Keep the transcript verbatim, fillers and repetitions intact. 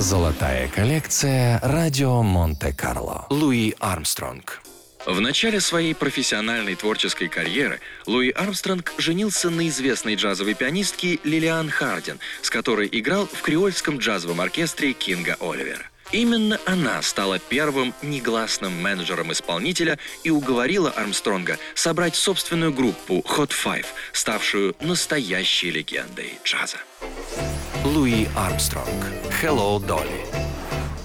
Золотая коллекция «Радио Монте-Карло». Луи Армстронг. В начале своей профессиональной творческой карьеры Луи Армстронг женился на известной джазовой пианистке Лилиан Хардин, с которой играл в креольском джазовом оркестре Кинга Оливера. Именно она стала первым негласным менеджером исполнителя и уговорила Армстронга собрать собственную группу Hot Five, ставшую настоящей легендой джаза. Луи Армстронг. Hello, Dolly.